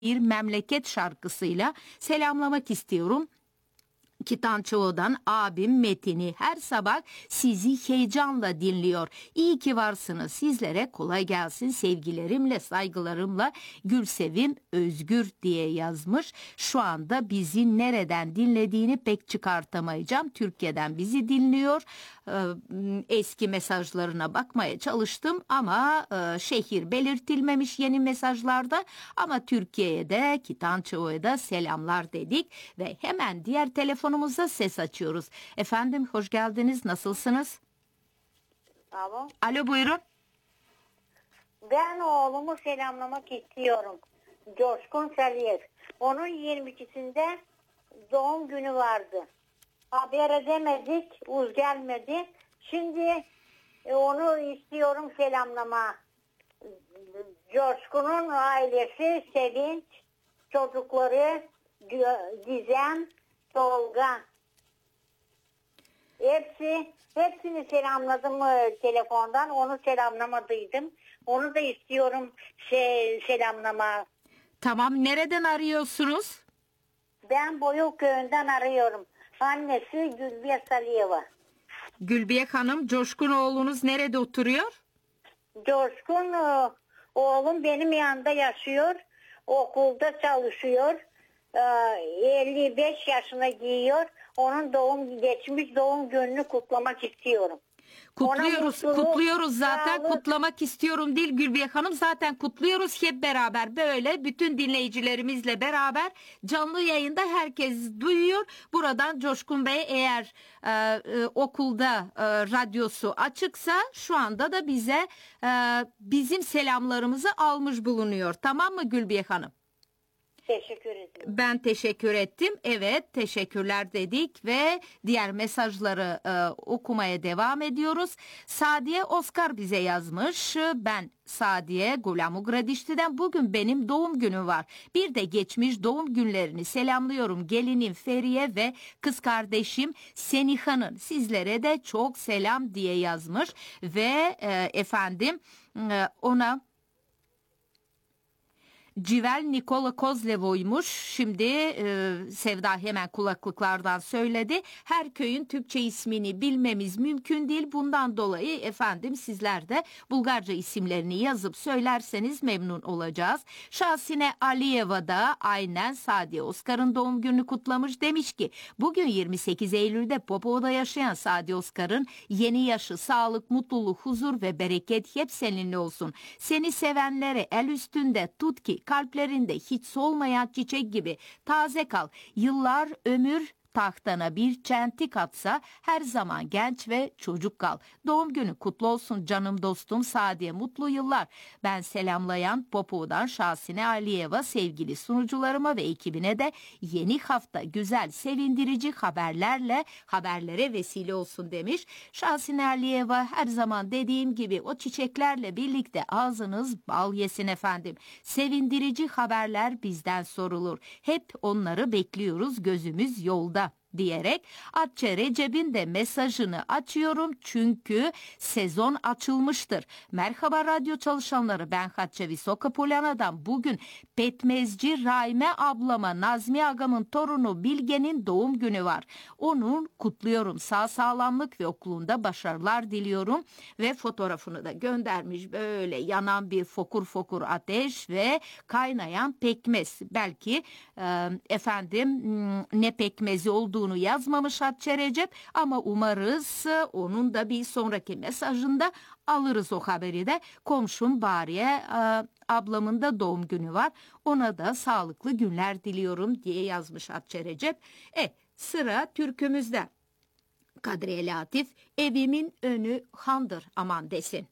bir memleket şarkısıyla selamlamak istiyorum. Kitançoğu'dan abim Metin'i her sabah sizi heyecanla dinliyor. İyi ki varsınız. Sizlere kolay gelsin. Sevgilerimle, saygılarımla Gülsevim Özgür diye yazmış. Şu anda bizi nereden dinlediğini pek çıkartamayacağım. Türkiye'den bizi dinliyor. Eski mesajlarına bakmaya çalıştım ama şehir belirtilmemiş yeni mesajlarda, ama Türkiye'ye de Kitançoğu'ya da selamlar dedik ve hemen diğer telefonumuza ses açıyoruz. Efendim hoş geldiniz, nasılsınız? Alo. Alo, buyurun. Ben oğlumu selamlamak istiyorum. Coşkun Sarıyer. Onun 22'sinde doğum günü vardı. Haber edemedik, uz gelmedi. Şimdi onu istiyorum selamlama. Coşkun'un ailesi Sevinç, çocukları Gizem, Tolga. Hepsini selamladım telefondan. Onu selamlamadıydım. Onu da istiyorum selamlama. Tamam, nereden arıyorsunuz? Ben Boyuk Köyü'nden arıyorum. Annesi Gülbiye Saliyeva. Gülbiye Hanım, Coşkun oğlunuz nerede oturuyor? Coşkun oğlum benim yanında yaşıyor. Okulda çalışıyor. 55 yaşına giyiyor. Onun geçmiş doğum gününü kutlamak istiyorum. Kutluyoruz zaten. sağlık. Kutlamak istiyorum değil Gülbiye Hanım, zaten kutluyoruz hep beraber, böyle bütün dinleyicilerimizle beraber canlı yayında herkes duyuyor. Buradan Coşkun Bey eğer okulda radyosu açıksa şu anda da bize bizim selamlarımızı almış bulunuyor. Tamam mı Gülbiye Hanım? Teşekkür ederim. Ben teşekkür ettim. Evet, teşekkürler dedik ve diğer mesajları okumaya devam ediyoruz. Sadiye Oscar bize yazmış. Ben Sadiye Gulamugradişti'den, bugün benim doğum günüm var. Bir de geçmiş doğum günlerini selamlıyorum. Gelinim Feriye ve kız kardeşim Seniha'nın. Sizlere de çok selam diye yazmış ve ona Civel Nikola Kozlevo'ymuş. Şimdi Sevda hemen kulaklıklardan söyledi. Her köyün Türkçe ismini bilmemiz mümkün değil. Bundan dolayı sizler de Bulgarca isimlerini yazıp söylerseniz memnun olacağız. Şahsine Aliyeva da aynen Sadiye Oscar'ın doğum gününü kutlamış. Demiş ki bugün 28 Eylül'de Popova'da yaşayan Sadiye Oscar'ın yeni yaşı, sağlık, mutluluk, huzur ve bereket hep seninle olsun. Seni sevenlere el üstünde tut ki kalplerinde hiç solmayan çiçek gibi taze kal. Yıllar ömür tahtana bir çentik atsa her zaman genç ve çocuk kal. Doğum günü kutlu olsun canım dostum Sadiye, mutlu yıllar. Ben selamlayan Popova'dan Şahsine Aliyeva, sevgili sunucularıma ve ekibine de yeni hafta güzel, sevindirici haberlere vesile olsun demiş. Şahsine Aliyeva, her zaman dediğim gibi o çiçeklerle birlikte ağzınız bal yesin efendim. Sevindirici haberler bizden sorulur. Hep onları bekliyoruz, gözümüz yolda diyerek Atça Recep'in de mesajını açıyorum çünkü sezon açılmıştır. Merhaba radyo çalışanları, ben Hatça Visoka Polyana'dan bugün Petmezci Raime ablama Nazmi agamın torunu Bilge'nin doğum günü var. Onun kutluyorum, sağ sağlamlık ve okulunda başarılar diliyorum ve fotoğrafını da göndermiş, böyle yanan bir fokur fokur ateş ve kaynayan pekmez. Belki ne pekmezi olduğunu yazmamış Hatça Recep ama umarız onun da bir sonraki mesajında alırız o haberi de. Komşum Bariye ablamın da doğum günü var, ona da sağlıklı günler diliyorum diye yazmış Hatça Recep. Sıra türkümüzde. Kadriye Latif, evimin önü handır aman desin.